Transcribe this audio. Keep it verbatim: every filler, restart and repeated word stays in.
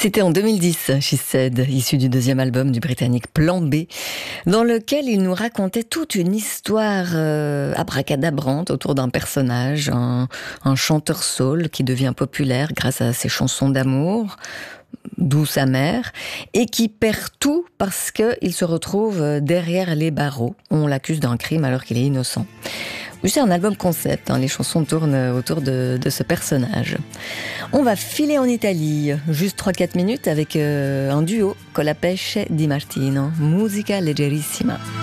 C'était en deux mille dix, She Said, issu du deuxième album du Britannique Plan B, dans lequel il nous racontait toute une histoire euh, abracadabrante autour d'un personnage, un, un chanteur soul qui devient populaire grâce à ses chansons d'amour, d'où sa mère, et qui perd tout parce qu'il se retrouve derrière les barreaux. On l'accuse d'un crime alors qu'il est innocent. C'est un album concept, hein, les chansons tournent autour de, de ce personnage. On va filer en Italie, juste trois à quatre minutes avec euh, un duo, Colapesce Di Martino, Musica leggerissima.